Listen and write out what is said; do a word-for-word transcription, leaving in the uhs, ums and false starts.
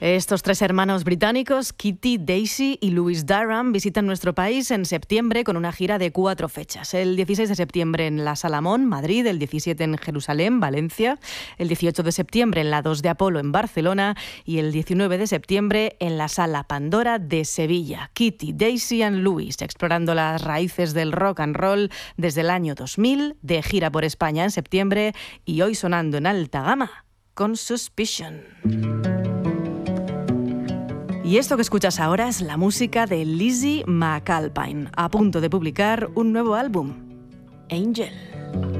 Estos tres hermanos británicos, Kitty, Daisy y Louis Durham, visitan nuestro país en septiembre con una gira de cuatro fechas. El dieciséis de septiembre en la Salamón, Madrid, el diecisiete en Jerusalén, Valencia, el dieciocho de septiembre en la dos de Apolo en Barcelona y el diecinueve de septiembre en la Sala Pandora de Sevilla. Kitty, Daisy and Louis, explorando las raíces del rock and roll desde el año dos mil, de gira por España en septiembre y hoy sonando en alta gama con Suspicion. Y esto que escuchas ahora es la música de Lizzie McAlpine, a punto de publicar un nuevo álbum, Angel.